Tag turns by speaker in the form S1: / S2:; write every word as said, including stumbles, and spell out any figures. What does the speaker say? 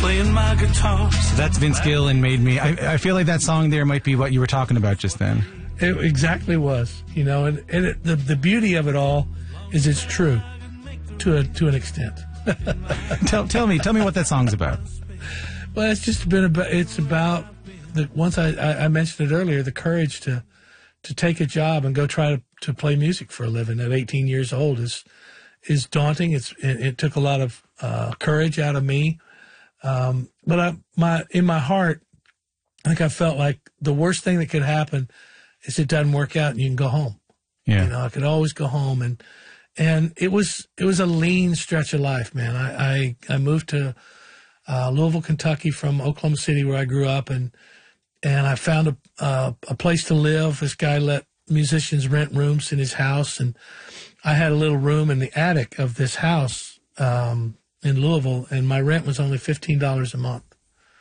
S1: playing my guitar.
S2: That's Vince Gill and Made Me. I, I feel like that song there might be what you were talking about just then.
S3: It exactly was, you know, and, and it, the the beauty of it all is it's true to a, to an extent.
S2: tell tell me tell me what that song's about.
S3: Well, it's just been about it's about the once I, I, I mentioned it earlier, the courage to to take a job and go try to, to play music for a living at eighteen years old is is daunting. It's it, it took a lot of uh, courage out of me, um, but I my in my heart, I think I felt like the worst thing that could happen is it doesn't work out and you can go home.
S2: Yeah.
S3: You know, I could always go home. And, and it was, it was a lean stretch of life, man. I, I, I moved to, uh, Louisville, Kentucky from Oklahoma City where I grew up, and, and I found a, uh, a place to live. This guy let musicians rent rooms in his house, and I had a little room in the attic of this house, um, in Louisville, and my rent was only fifteen dollars a month.